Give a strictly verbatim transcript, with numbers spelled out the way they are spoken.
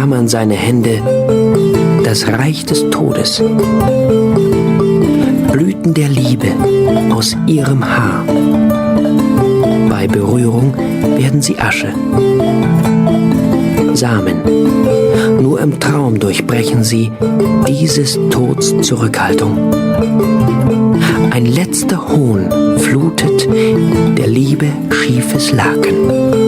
umklammern seine Hände das Reich des Todes. Blüten der Liebe aus ihrem Haar. Bei Berührung werden sie Asche. Samen. Nur im Traum durchbrechen sie dieses Tods Zurückhaltung. Ein letzter Hohn flutet der Liebe schiefes Laken.